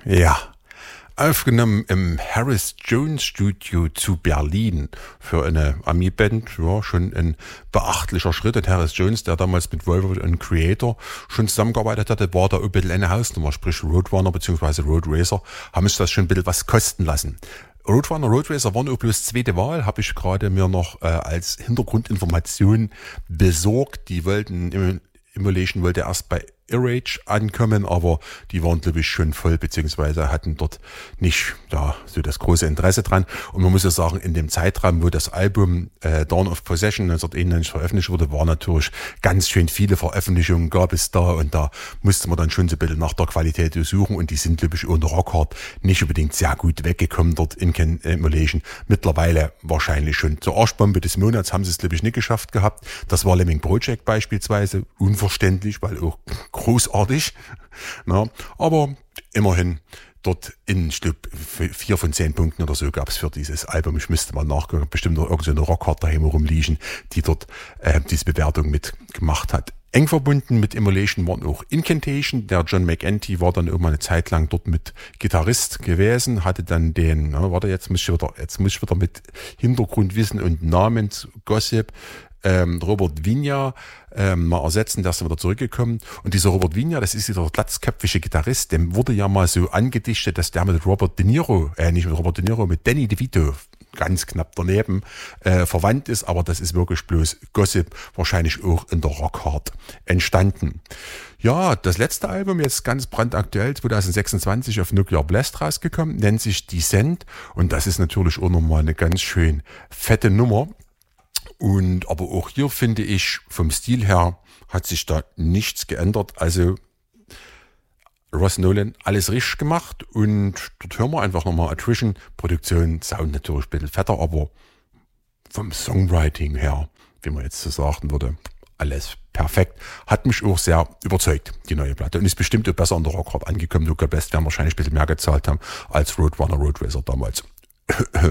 Ja, aufgenommen im Harris Jones Studio zu Berlin für eine Ami-Band. Ja, schon ein beachtlicher Schritt. Und Harris Jones, der damals mit Volvo und Creator schon zusammengearbeitet hatte, war da ein bisschen eine Hausnummer. Sprich Roadrunner bzw. Road Racer haben sich das schon ein bisschen was kosten lassen. Roadrunner, Road Racer waren auch bloß zweite Wahl, habe ich gerade mir noch als Hintergrundinformation besorgt. Die wollten, Immolation wollte erst bei Irrage ankommen, aber die waren, glaube ich, schon voll, beziehungsweise hatten dort nicht da so das große Interesse dran. Und man muss ja sagen, in dem Zeitraum, wo das Album Dawn of Possession 1991 veröffentlicht wurde, war natürlich ganz schön viele Veröffentlichungen gab es da, und da musste man dann schon so ein bisschen nach der Qualität suchen, und die sind, glaube ich, unter Rockhard nicht unbedingt sehr gut weggekommen dort in Immolation. Mittlerweile wahrscheinlich schon zur Arschbombe des Monats haben sie es, glaube ich, nicht geschafft gehabt. Das war Lemming Project beispielsweise, unverständlich, weil auch großartig, na, aber immerhin dort in 4 von 10 Punkten oder so gab es für dieses Album. Ich müsste mal nachgucken, bestimmt noch irgendeine Rockhard daheim rumliegen, die dort diese Bewertung mitgemacht hat. Eng verbunden mit Immolation waren auch Incantation. Der John McEntee war dann irgendwann eine Zeit lang dort mit Gitarrist gewesen, hatte dann den, jetzt muss ich wieder mit Hintergrundwissen und Namensgossip Robert Vigna mal ersetzen, der ist wieder zurückgekommen. Und dieser Robert Vigna, das ist dieser glatzköpfige Gitarrist, dem wurde ja mal so angedichtet, dass der mit Robert De Niro, nicht mit Robert De Niro, mit Danny DeVito ganz knapp daneben verwandt ist, aber das ist wirklich bloß Gossip, wahrscheinlich auch in der Rockhard entstanden. Ja, das letzte Album, jetzt ganz brandaktuell, 2026 auf Nuclear Blast rausgekommen, nennt sich Descent, und das ist natürlich auch nochmal eine ganz schön fette Nummer. Und aber auch hier finde ich, vom Stil her hat sich da nichts geändert. Also Ross Nolan alles richtig gemacht, und dort hören wir einfach nochmal Attrition, Produktion, Sound natürlich ein bisschen fetter, aber vom Songwriting her, wie man jetzt so sagen würde, alles perfekt. Hat mich auch sehr überzeugt, die neue Platte, und ist bestimmt auch besser an der Rockhard angekommen. Nuclear Blast werden wahrscheinlich ein bisschen mehr gezahlt haben als Roadrunner, Road Racer damals.